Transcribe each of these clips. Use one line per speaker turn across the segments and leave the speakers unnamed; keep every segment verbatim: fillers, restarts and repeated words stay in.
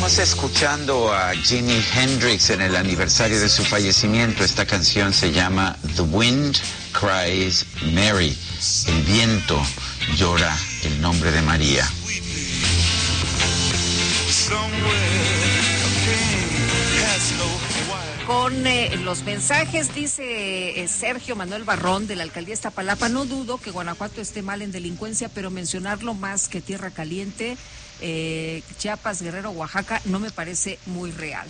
Estamos escuchando a Jimi Hendrix en el aniversario de su fallecimiento. Esta canción se llama The Wind Cries Mary. El viento llora el nombre de María.
Con eh, los mensajes, dice eh, Sergio Manuel Barrón de la alcaldía de Iztapalapa: no dudo que Guanajuato esté mal en delincuencia, pero mencionarlo más que Tierra Caliente, eh, Chiapas, Guerrero, Oaxaca, no me parece muy real.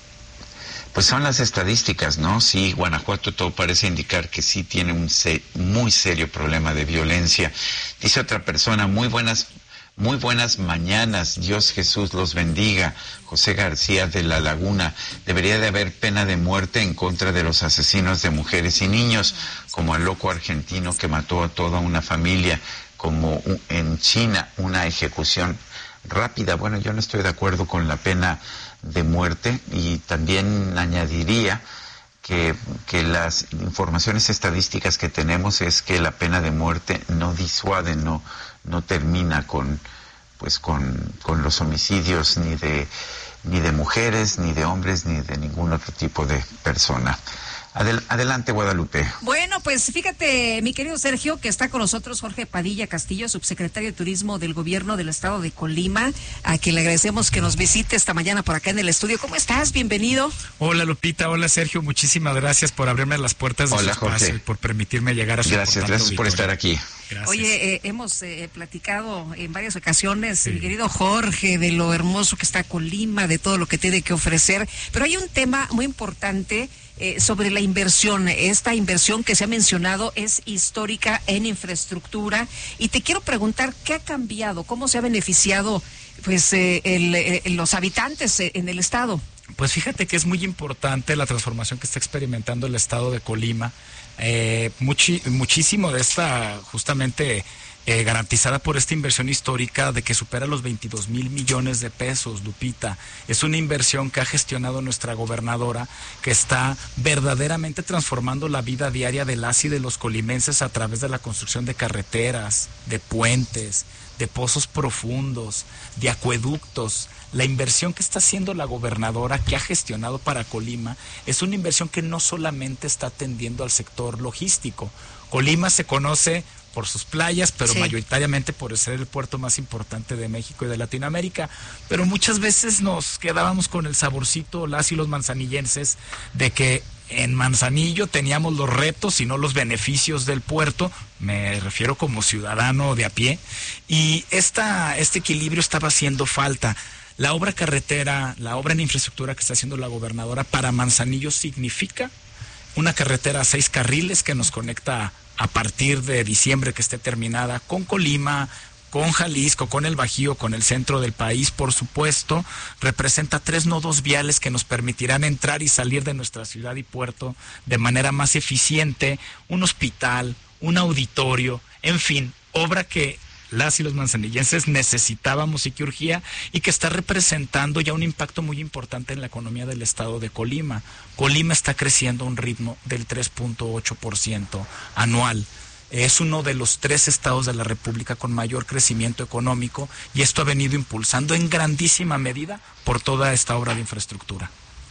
Pues son las estadísticas, ¿no? Sí, Guanajuato todo parece indicar que sí tiene un se muy serio problema de violencia. Dice otra persona: muy buenas Muy buenas mañanas, Dios Jesús los bendiga. José García de La Laguna: debería de haber pena de muerte en contra de los asesinos de mujeres y niños, como el loco argentino que mató a toda una familia, como en China, una ejecución rápida. Bueno, yo no estoy de acuerdo con la pena de muerte, y también añadiría que, que las informaciones estadísticas que tenemos es que la pena de muerte no disuade, no no termina con pues con, con los homicidios ni de ni de mujeres, ni de hombres, ni de ningún otro tipo de persona. Adel, adelante, Guadalupe.
Bueno, pues fíjate, mi querido Sergio, que está con nosotros Jorge Padilla Castillo, subsecretario de Turismo del Gobierno del Estado de Colima, a quien le agradecemos que nos visite esta mañana por acá en el estudio. ¿Cómo estás? Bienvenido.
Hola, Lupita. Hola, Sergio. Muchísimas gracias por abrirme las puertas de
Hola,
su espacio
Jorge.
y por permitirme llegar a su
Gracias, gracias
auditorio.
por estar aquí.
Gracias.
Oye, eh, hemos eh, platicado en varias ocasiones,
Sí.
mi querido Jorge, de lo hermoso que está Colima, de todo lo que tiene que ofrecer, pero hay un tema muy importante eh, sobre la inversión. Esta inversión que se ha mencionado es histórica en infraestructura, y te quiero preguntar, ¿qué ha cambiado? ¿Cómo se ha beneficiado pues eh, el, eh, los habitantes eh, en el estado?
Pues fíjate que es muy importante la transformación que está experimentando el estado de Colima. Eh, muchi, muchísimo de esta, justamente eh, garantizada por esta inversión histórica de que supera los veintidós mil millones de pesos, Lupita. Es una inversión que ha gestionado nuestra gobernadora, que está verdaderamente transformando la vida diaria de las y de los colimenses a través de la construcción de carreteras, de puentes, de pozos profundos, de acueductos. La inversión que está haciendo la gobernadora, que ha gestionado para Colima, es una inversión que no solamente está atendiendo al sector logístico. Colima se conoce por sus playas, pero sí, mayoritariamente por ser el puerto más importante de México y de Latinoamérica. Pero muchas veces nos quedábamos con el saborcito, las y los manzanillenses, de que en Manzanillo teníamos los retos y no los beneficios del puerto. Me refiero como ciudadano de a pie. Y esta, este equilibrio estaba haciendo falta. La obra carretera, la obra en infraestructura que está haciendo la gobernadora para Manzanillo significa una carretera a seis carriles que nos conecta a partir de diciembre, que esté terminada, con Colima, con Jalisco, con el Bajío, con el centro del país, por supuesto. Representa tres nodos viales que nos permitirán entrar y salir de nuestra ciudad y puerto de manera más eficiente, un hospital, un auditorio, en fin, obra que las y los manzanillenses necesitábamos y que urgía, y que está representando ya un impacto muy importante en la economía del estado de Colima. Colima está creciendo a un ritmo del tres punto ocho por ciento anual. Es uno de los tres estados de la República con mayor crecimiento económico, y esto ha venido impulsando en grandísima medida por toda esta obra de infraestructura.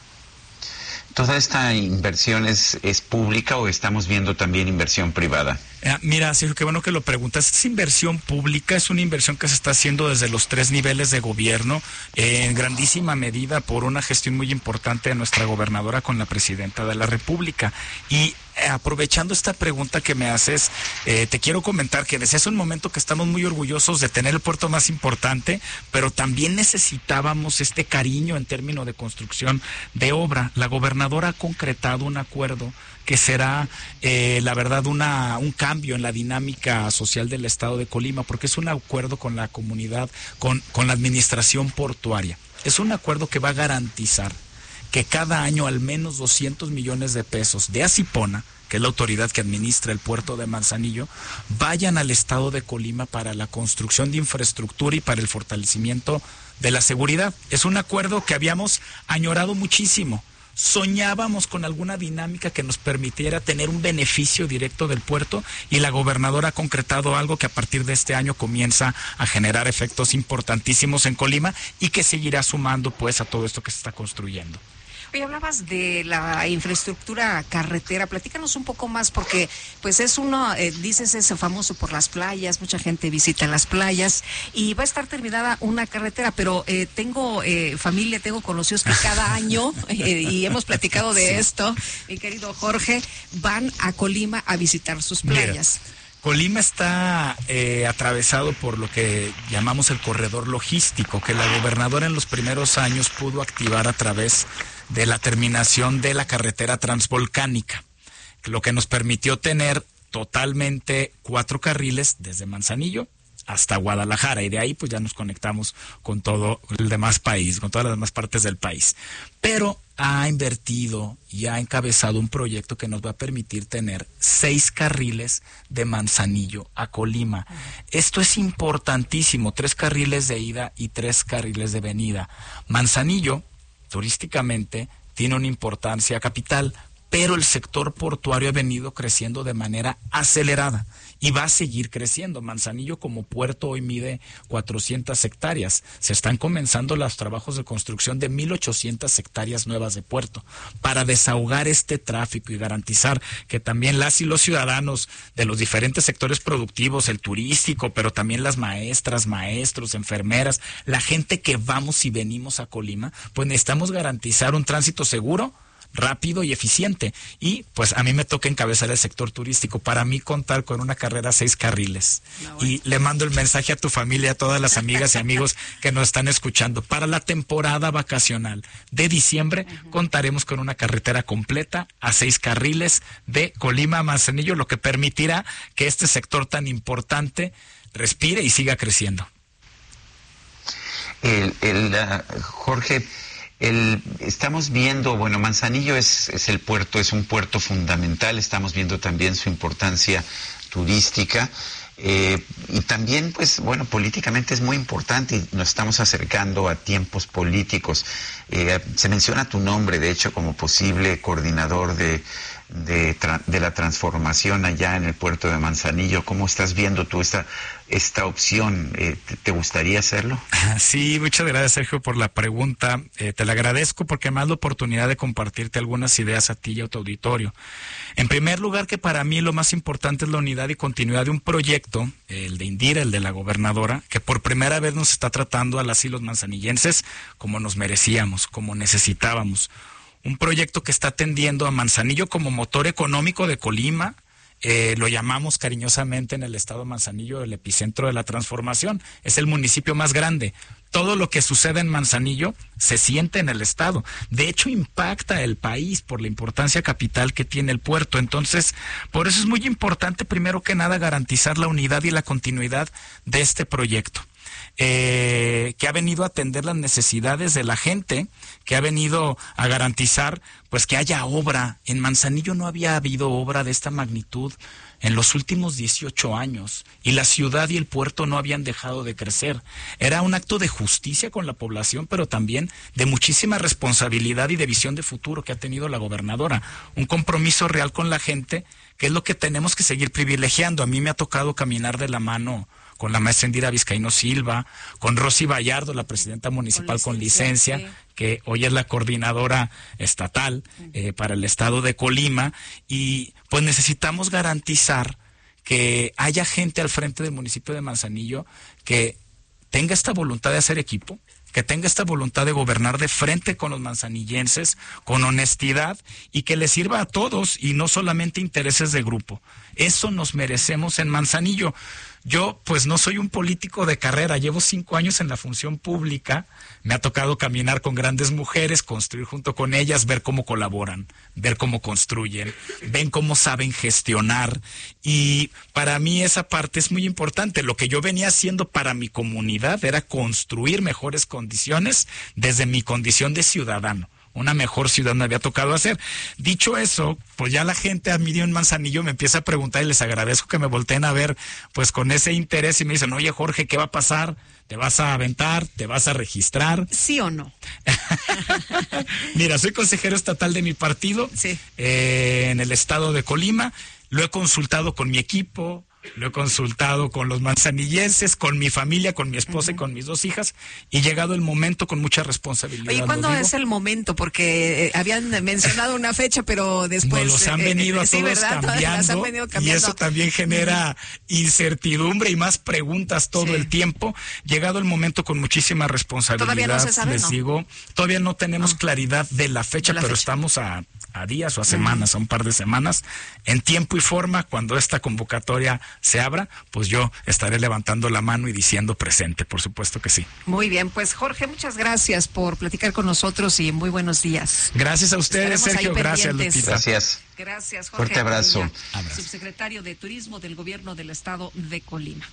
¿Toda esta inversión es, es pública o estamos viendo también inversión privada?
Eh, mira, Sergio, qué bueno que lo preguntas. Es inversión pública, es una inversión que se está haciendo desde los tres niveles de gobierno, eh, en grandísima medida por una gestión muy importante de nuestra gobernadora con la presidenta de la República. Y eh, aprovechando esta pregunta que me haces, eh, te quiero comentar que desde hace un momento que estamos muy orgullosos de tener el puerto más importante, pero también necesitábamos este cariño en términos de construcción de obra. La gobernadora ha concretado un acuerdo que será, eh, la verdad, una un cambio en la dinámica social del estado de Colima, porque es un acuerdo con la comunidad, con, con la administración portuaria. Es un acuerdo que va a garantizar que cada año al menos doscientos millones de pesos de Asipona, que es la autoridad que administra el puerto de Manzanillo, vayan al estado de Colima para la construcción de infraestructura y para el fortalecimiento de la seguridad. Es un acuerdo que habíamos añorado muchísimo. soñábamos con alguna dinámica que nos permitiera tener un beneficio directo del puerto, y la gobernadora ha concretado algo que a partir de este año comienza a generar efectos importantísimos en Colima y que seguirá sumando pues a todo esto que se está construyendo.
Oye, hablabas de la infraestructura carretera, platícanos un poco más, porque pues es uno, eh, dices, es famoso por las playas, mucha gente visita las playas y va a estar terminada una carretera, pero eh, tengo eh, familia, tengo conocidos que cada año, eh, y hemos platicado de sí. esto, mi querido Jorge, van a Colima a visitar sus playas.
Mira. Colima está eh, atravesado por lo que llamamos el corredor logístico, que la gobernadora en los primeros años pudo activar a través de la terminación de la carretera transvolcánica, lo que nos permitió tener totalmente cuatro carriles desde Manzanillo hasta Guadalajara, y de ahí pues ya nos conectamos con todo el demás país, con todas las demás partes del país. Pero ha invertido y ha encabezado un proyecto que nos va a permitir tener seis carriles de Manzanillo a Colima. Esto es importantísimo, tres carriles de ida y tres carriles de venida. Manzanillo, turísticamente, tiene una importancia capital, pero el sector portuario ha venido creciendo de manera acelerada y va a seguir creciendo. Manzanillo como puerto hoy mide cuatrocientas hectáreas. Se están comenzando los trabajos de construcción de mil ochocientas hectáreas nuevas de puerto para desahogar este tráfico y garantizar que también las y los ciudadanos de los diferentes sectores productivos, el turístico, pero también las maestras, maestros, enfermeras, la gente que vamos y venimos a Colima, pues necesitamos garantizar un tránsito seguro, rápido y eficiente, y pues a mí me toca encabezar el sector turístico. Para mí contar con una carrera seis carriles, no, bueno. Y le mando el mensaje a tu familia, a todas las amigas y amigos que nos están escuchando, para la temporada vacacional de diciembre, uh-huh. contaremos con una carretera completa a seis carriles de Colima a Manzanillo, lo que permitirá que este sector tan importante respire y siga creciendo.
El, el uh, Jorge, El, estamos viendo, bueno, Manzanillo es, es el puerto, es un puerto fundamental, estamos viendo también su importancia turística, eh, y también, pues, bueno, políticamente es muy importante y nos estamos acercando a tiempos políticos. Eh, se menciona tu nombre, de hecho, como posible coordinador de, de, de la transformación allá en el puerto de Manzanillo. ¿Cómo estás viendo tú esta esta opción? Eh, ¿te, ¿Te gustaría hacerlo?
Sí, muchas gracias, Sergio, por la pregunta. Eh, te la agradezco porque me das la oportunidad de compartirte algunas ideas a ti y a tu auditorio. En primer lugar, que para mí lo más importante es la unidad y continuidad de un proyecto, el de Indira, el de la gobernadora, que por primera vez nos está tratando a las y los manzanillenses como nos merecíamos, como necesitábamos. Un proyecto que está atendiendo a Manzanillo como motor económico de Colima. Eh, lo llamamos cariñosamente en el estado de Manzanillo el epicentro de la transformación. Es el municipio más grande. Todo lo que sucede en Manzanillo se siente en el estado. De hecho, impacta el país por la importancia capital que tiene el puerto. Entonces, por eso es muy importante, primero que nada, garantizar la unidad y la continuidad de este proyecto. Eh, que ha venido a atender las necesidades de la gente, que ha venido a garantizar pues que haya obra. En Manzanillo no había habido obra de esta magnitud en los últimos dieciocho años, y la ciudad y el puerto no habían dejado de crecer. Era un acto de justicia con la población, pero también de muchísima responsabilidad y de visión de futuro que ha tenido la gobernadora. Un compromiso real con la gente, que es lo que tenemos que seguir privilegiando. A mí me ha tocado caminar de la mano con la maestra Indira Vizcaíno Silva, con Rosy Vallardo, la presidenta municipal con licencia, con licencia sí. que hoy es la coordinadora estatal eh, para el estado de Colima, y pues necesitamos garantizar que haya gente al frente del municipio de Manzanillo que tenga esta voluntad de hacer equipo, que tenga esta voluntad de gobernar de frente con los manzanillenses, con honestidad, y que le sirva a todos y no solamente intereses de grupo. Eso nos merecemos en Manzanillo. Yo, pues, no soy un político de carrera, llevo cinco años en la función pública, me ha tocado caminar con grandes mujeres, construir junto con ellas, ver cómo colaboran, ver cómo construyen, ven cómo saben gestionar, y para mí esa parte es muy importante. Lo que yo venía haciendo para mi comunidad era construir mejores condiciones desde mi condición de ciudadano, una mejor ciudad me había tocado hacer. Dicho eso, pues ya la gente a mí de un Manzanillo me empieza a preguntar y les agradezco que me volteen a ver pues con ese interés y me dicen, oye Jorge, ¿qué va a pasar? ¿Te vas a aventar? ¿Te vas a registrar?
¿Sí o no?
Mira, soy consejero estatal de mi partido,
sí.
eh, en el estado de Colima. Lo he consultado con mi equipo, lo he consultado con los manzanillenses, con mi familia, con mi esposa uh-huh. y con mis dos hijas, y llegado el momento con mucha responsabilidad.
Oye, ¿cuándo es el momento? Porque eh, habían mencionado una fecha, pero después...
Nos los han venido eh, a todos sí, cambiando, cambiando, y eso también genera uh-huh. incertidumbre y más preguntas todo sí. el tiempo. Llegado el momento con muchísima responsabilidad,
todavía no se sabe,
les
¿no?
digo, todavía no tenemos no. claridad de la fecha, de la pero fecha. estamos a... a días o a semanas, uh-huh. a un par de semanas, en tiempo y forma, cuando esta convocatoria se abra, pues yo estaré levantando la mano y diciendo presente, por supuesto que sí.
Muy bien, pues Jorge, muchas gracias por platicar con nosotros y muy buenos días.
Gracias a ustedes, Sergio, gracias Lupita.
Gracias.
Gracias, Jorge.
Fuerte abrazo.
Abrazo. Subsecretario de Turismo del Gobierno del Estado de Colima.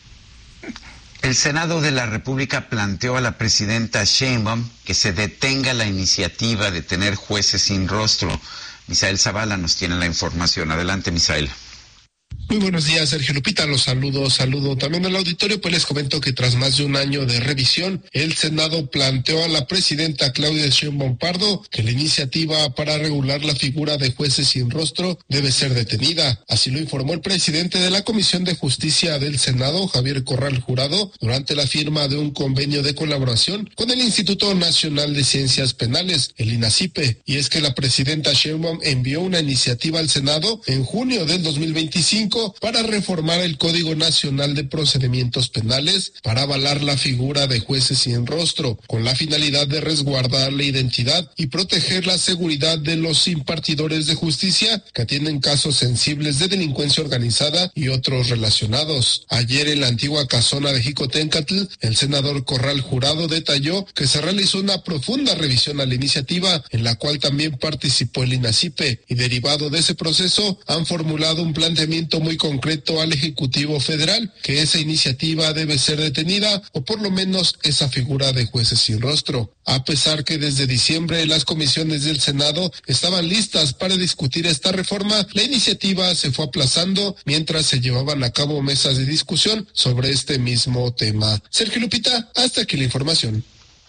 El Senado de la República planteó a la presidenta Sheinbaum que se detenga la iniciativa de tener jueces sin rostro. Misael Zavala nos tiene la información. Adelante, Misael.
Muy buenos días, Sergio Lupita, los saludo, saludo también al auditorio, pues les comento que tras más de un año de revisión, el Senado planteó a la presidenta Claudia Sheinbaum Pardo que la iniciativa para regular la figura de jueces sin rostro debe ser detenida. Así lo informó el presidente de la Comisión de Justicia del Senado, Javier Corral Jurado, durante la firma de un convenio de colaboración con el Instituto Nacional de Ciencias Penales, el INACIPE, y es que la presidenta Sheinbaum envió una iniciativa al Senado en junio del dos mil veinticinco para reformar el Código Nacional de Procedimientos Penales para avalar la figura de jueces sin rostro, con la finalidad de resguardar la identidad y proteger la seguridad de los impartidores de justicia que atienden casos sensibles de delincuencia organizada y otros relacionados. Ayer en la antigua casona de Jicotencatl, el senador Corral Jurado detalló que se realizó una profunda revisión a la iniciativa, en la cual también participó el INACIPE, y derivado de ese proceso han formulado un planteamiento muy concreto al Ejecutivo Federal, que esa iniciativa debe ser detenida o por lo menos esa figura de jueces sin rostro. A pesar que desde diciembre las comisiones del Senado estaban listas para discutir esta reforma, la iniciativa se fue aplazando mientras se llevaban a cabo mesas de discusión sobre este mismo tema. Sergio Lupita, hasta aquí la información.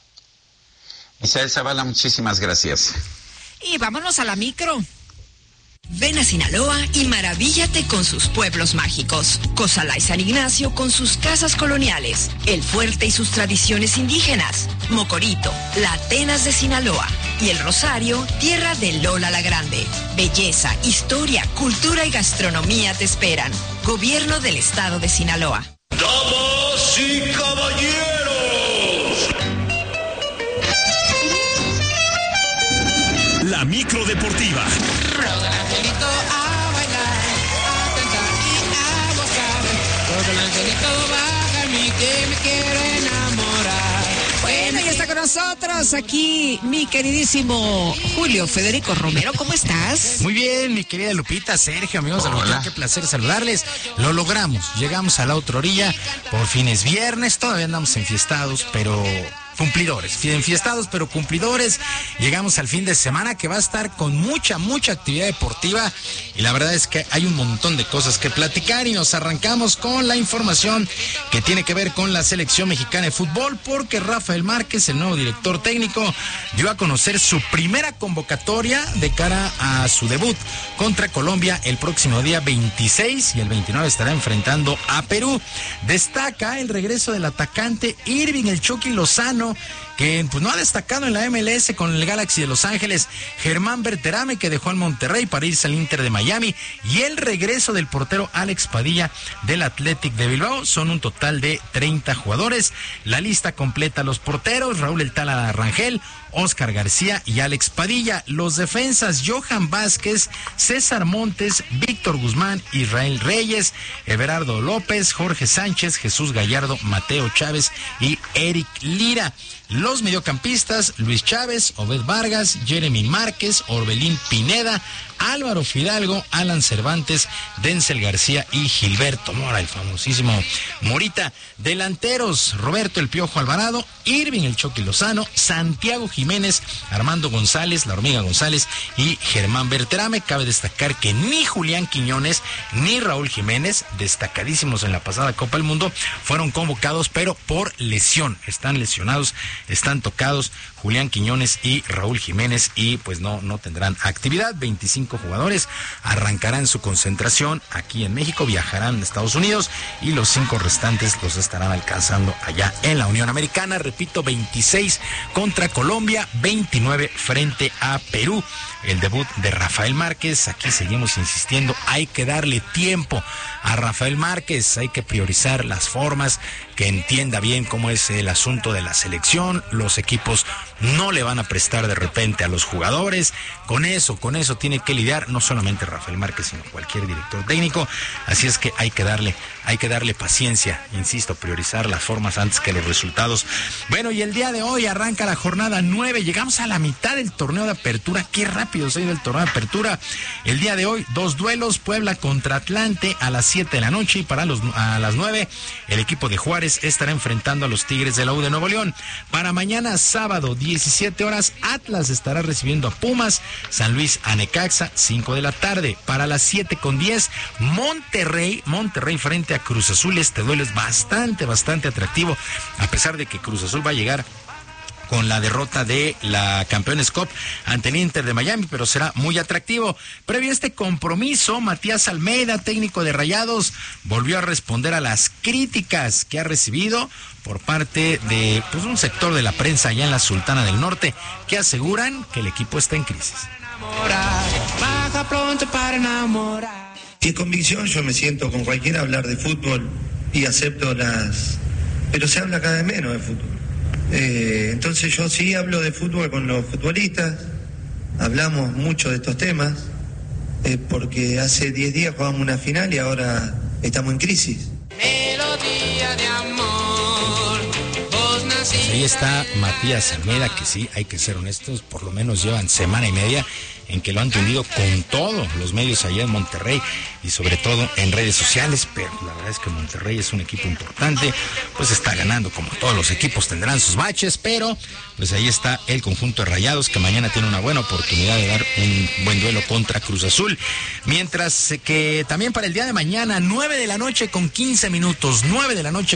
Misael Zavala, muchísimas gracias.
Y vámonos a la micro.
Ven a Sinaloa y maravíllate con sus pueblos mágicos. Cozalá y San Ignacio con sus casas coloniales. El Fuerte y sus tradiciones indígenas. Mocorito, la Atenas de Sinaloa. Y El Rosario, tierra de Lola la Grande. Belleza, historia, cultura y gastronomía te esperan. Gobierno del Estado de Sinaloa.
¡Damas y caballeros! La micro deportiva.
Angelito a bailar, a cantar y a gozar. Todo el angelito baja a mí que me quiere enamorar.
Bueno, y está con nosotros aquí mi queridísimo Julio Federico Romero. ¿Cómo estás?
Muy bien, mi querida Lupita, Sergio, amigos de la qué placer saludarles. Lo logramos, llegamos a la otra orilla. Por fin es viernes, todavía andamos enfiestados, pero... cumplidores, enfiestados pero cumplidores. Llegamos al fin de semana que va a estar con mucha, mucha actividad deportiva y la verdad es que hay un montón de cosas que platicar y nos arrancamos con la información que tiene que ver con la selección mexicana de fútbol porque Rafael Márquez, el nuevo director técnico, dio a conocer su primera convocatoria de cara a su debut contra Colombia el próximo día veintiséis y el veintinueve estará enfrentando a Perú. Destaca el regreso del atacante Irving el Chucky Lozano, que pues no ha destacado en la M L S con el Galaxy de Los Ángeles, Germán Berterame, que dejó al Monterrey para irse al Inter de Miami, y el regreso del portero Alex Padilla del Athletic de Bilbao. Son un total de treinta jugadores. La lista completa los porteros: Raúl El Tala Rangel, Oscar García y Alex Padilla. Los defensas: Johan Vázquez, César Montes, Víctor Guzmán, Israel Reyes, Everardo López, Jorge Sánchez, Jesús Gallardo, Mateo Chávez y Eric Lira. Los mediocampistas, Luis Chávez, Obed Vargas, Jeremy Márquez, Orbelín Pineda, Álvaro Fidalgo, Alan Cervantes, Denzel García y Gilberto Mora, el famosísimo Morita. Delanteros, Roberto El Piojo Alvarado, Irving El Chucky Lozano, Santiago Jiménez, Armando González, La Hormiga González y Germán Berterame. Cabe destacar que ni Julián Quiñones ni Raúl Jiménez, destacadísimos en la pasada Copa del Mundo, fueron convocados, pero por lesión. Están lesionados, están tocados Julián Quiñones y Raúl Jiménez y pues no, no tendrán actividad. veinticinco jugadores arrancarán su concentración aquí en México, viajarán a Estados Unidos y los cinco restantes los estarán alcanzando allá en la Unión Americana. Repito, veintiséis contra Colombia, veintinueve frente a Perú. El debut de Rafael Márquez, aquí seguimos insistiendo, hay que darle tiempo a Rafael Márquez, hay que priorizar las formas, que entienda bien cómo es el asunto de la selección. Los equipos no le van a prestar de repente a los jugadores, con eso, con eso tiene que lidiar no solamente Rafael Márquez, sino cualquier director técnico, así es que hay que darle, hay que darle paciencia, insisto, priorizar las formas antes que los resultados. Bueno, y el día de hoy arranca la jornada nueve, llegamos a la mitad del torneo de apertura, qué rápido se ha ido el torneo de apertura. El día de hoy, dos duelos, Puebla contra Atlante a las siete de la noche, y para los, a las nueve, el equipo de Juárez estará enfrentando a los Tigres de la U de Nuevo León. Para mañana sábado, diecisiete horas, Atlas estará recibiendo a Pumas, San Luis a Necaxa, cinco de la tarde. Para las siete con diez, Monterrey, Monterrey frente a Cruz Azul. Este duelo es bastante, bastante atractivo, a pesar de que Cruz Azul va a llegar con la derrota de la Campeones Cup ante el Inter de Miami, pero será muy atractivo. Previo a este compromiso, Matías Almeida, técnico de Rayados, volvió a responder a las críticas que ha recibido por parte de pues, un sector de la prensa allá en la Sultana del Norte, que aseguran que el equipo está en crisis.
Baja pronto para enamorar.
Y convicción, yo me siento con cualquiera a hablar de fútbol y acepto las... Pero se habla cada vez menos de fútbol. Eh, entonces yo sí hablo de fútbol con los futbolistas, hablamos mucho de estos temas, eh, porque hace diez días jugamos una final y ahora estamos en crisis.
Melodía de amor, vos naciste.
Ahí está Matías Almeida, que sí, hay que ser honestos, por lo menos llevan semana y media en que lo han tendido con todos los medios allá en Monterrey y sobre todo en redes sociales, pero la verdad es que Monterrey es un equipo importante, pues está ganando como todos los equipos, tendrán sus baches, pero pues ahí está el conjunto de Rayados, que mañana tiene una buena oportunidad de dar un buen duelo contra Cruz Azul, mientras que también para el día de mañana, nueve de la noche con quince minutos, nueve de la noche